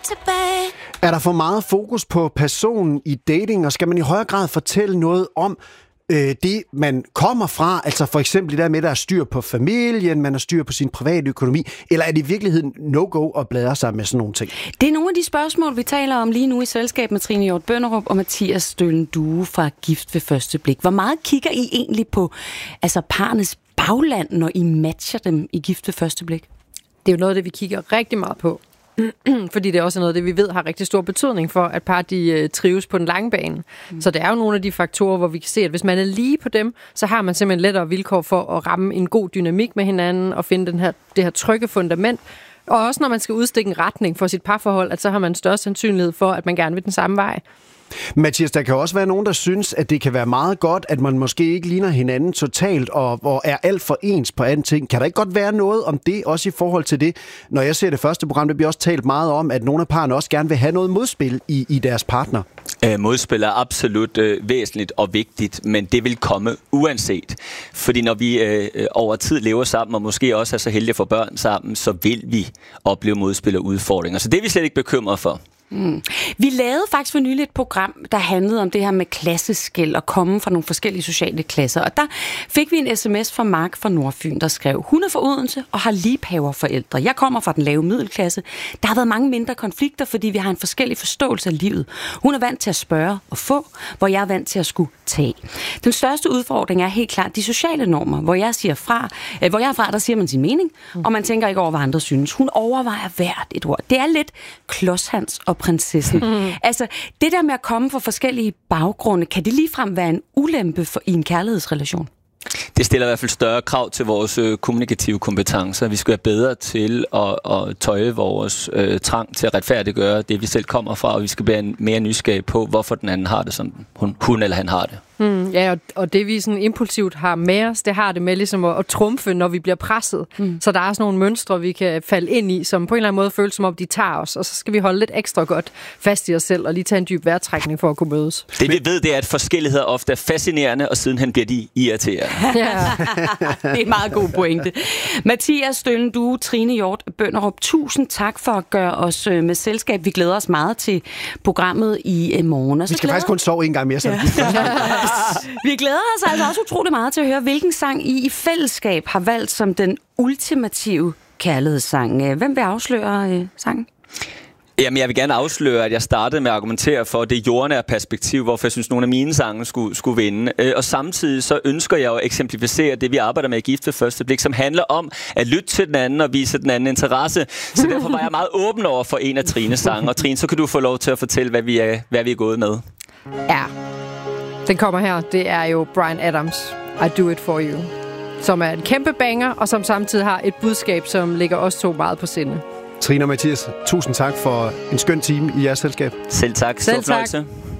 tilbage. Er der for meget fokus på personen i dating, og skal man i højere grad fortælle noget om det, man kommer fra? Altså for eksempel det der med, at der er styr på familien, man har styr på sin private økonomi, eller er det i virkeligheden no-go at bladre sig med sådan nogle ting? Det er nogle af de spørgsmål, vi taler om lige nu i selskab med Trine Hjort Bønderup og Mathias Stølen Due fra Gift ved første blik. Hvor meget kigger I egentlig på parnes bagland, når I matcher dem i Gift ved første blik? Det er jo noget af det, vi kigger rigtig meget på. Fordi det er også noget af det, vi ved har rigtig stor betydning for, at par de trives på den lange bane. Så det er jo nogle af de faktorer, hvor vi kan se, at hvis man er lige på dem, så har man simpelthen lettere vilkår for at ramme en god dynamik med hinanden og finde det her trygge fundament. Og også når man skal udstikke en retning for sit parforhold, at så har man større sandsynlighed for, at man gerne vil den samme vej. Mathias, der kan også være nogen, der synes, at det kan være meget godt, at man måske ikke ligner hinanden totalt, og er alt for ens på anden ting. Kan der ikke godt være noget om det, også i forhold til det? Når jeg ser det første program, der bliver også talt meget om, at nogle af parerne også gerne vil have noget modspil i deres partner. Modspil er absolut væsentligt og vigtigt, men det vil komme uanset. Fordi når vi over tid lever sammen, og måske også er så heldige for børn sammen, så vil vi opleve modspil og udfordringer. Så det er vi slet ikke bekymret for. Vi lavede faktisk for nylig et program, der handlede om det her med klasseskel og komme fra nogle forskellige sociale klasser. Og der fik vi en sms fra Mark fra Nordfyn, der skrev: hun er fra Odense og har liebhaverforældre. Jeg kommer fra den lave middelklasse. Der har været mange mindre konflikter, fordi vi har en forskellig forståelse af livet. Hun er vant til at spørge og få, hvor jeg er vant til at skulle tage. Den største udfordring er helt klart de sociale normer, hvor jeg er fra, der siger man sin mening, og man tænker ikke over, hvad andre synes. Hun overvejer hvert et ord. Det er lidt Klodshans og prinsessen. Altså, det der med at komme fra forskellige baggrunde, kan det ligefrem være en ulempe i en kærlighedsrelation? Det stiller i hvert fald større krav til vores kommunikative kompetencer. Vi skal være bedre til at tøje vores trang til at retfærdiggøre det, vi selv kommer fra, og vi skal blive mere nysgerrige på, hvorfor den anden har det, som hun eller han har det. Ja, og det vi sådan impulsivt har med os, det har det med ligesom at trumfe, når vi bliver presset. Så der er sådan nogle mønstre, vi kan falde ind i, som på en eller anden måde føles som om, de tager os, og så skal vi holde lidt ekstra godt fast i os selv, og lige tage en dyb vejrtrækning for at kunne mødes. Det vi ved, det er, at forskelligheder ofte er fascinerende, og sidenhen bliver de irriterende. Ja. Det er en meget god pointe. Mathias Stølen Due, Trine Hjort Bønderup, tusind tak for at gøre os med selskab. Vi glæder os meget til programmet i morgen. Vi skal faktisk kun sove en gang mere sammen. Vi glæder os altså også utrolig meget til at høre, hvilken sang I fællesskab har valgt som den ultimative kærlighedssang. Hvem vil afsløre sangen? Jamen, jeg vil gerne afsløre, at jeg startede med at argumentere for det jordnære perspektiv, hvorfor jeg synes, nogle af mine sange skulle vinde. Og samtidig så ønsker jeg at eksemplificere det, vi arbejder med i Gift ved første blik, som handler om at lytte til den anden og vise den anden interesse. Så derfor var jeg meget åben over for en af Trines sange. Og Trine, så kan du få lov til at fortælle, hvad vi er gået med. Ja, den kommer her. Det er jo Bryan Adams, I Do It For You, som er en kæmpe banger, og som samtidig har et budskab, som ligger os to meget på sinde. Trine og Mathias, tusind tak for en skøn time i jeres selskab. Selv tak. Selv tak.